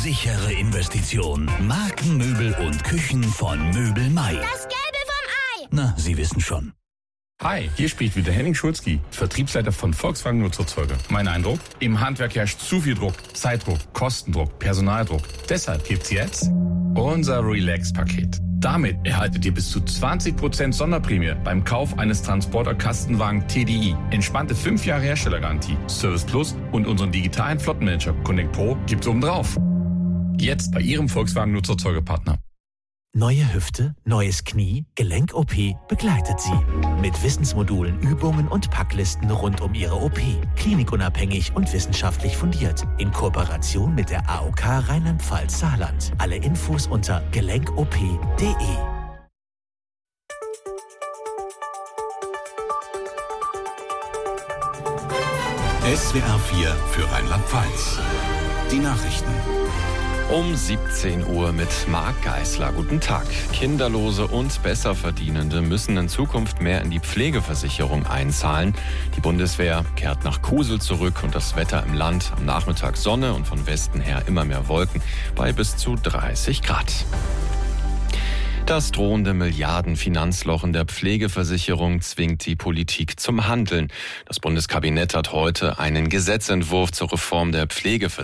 Sichere Investition. Markenmöbel und Küchen von Möbel Mai. Das Gelbe vom Ei. Na, Sie wissen schon. Hi, hier spricht wieder Henning Schulzki, Vertriebsleiter von Volkswagen Nutzerzeuge. Mein Eindruck? Im Handwerk herrscht zu viel Druck, Zeitdruck, Kostendruck, Personaldruck. Deshalb gibt's jetzt unser Relax-Paket. Damit erhaltet ihr bis zu 20% Sonderprämie beim Kauf eines Transporter-Kastenwagen TDI. Entspannte 5 Jahre Herstellergarantie, Service Plus und unseren digitalen Flottenmanager Connect Pro gibt's obendrauf. Jetzt bei Ihrem Volkswagen Nutzerzeugepartner. Neue Hüfte, neues Knie, Gelenk-OP begleitet Sie. Mit Wissensmodulen, Übungen und Packlisten rund um Ihre OP. Klinikunabhängig und wissenschaftlich fundiert. In Kooperation mit der AOK Rheinland-Pfalz-Saarland. Alle Infos unter gelenkop.de. SWR 4 für Rheinland-Pfalz. Die Nachrichten. Um 17 Uhr mit Marc Geisler. Guten Tag. Kinderlose und Besserverdienende müssen in Zukunft mehr in die Pflegeversicherung einzahlen. Die Bundeswehr kehrt nach Kusel zurück und das Wetter im Land. Am Nachmittag Sonne und von Westen her immer mehr Wolken bei bis zu 30 Grad. Das drohende Milliardenfinanzloch in der Pflegeversicherung zwingt die Politik zum Handeln. Das Bundeskabinett hat heute einen Gesetzentwurf zur Reform der Pflegeversicherung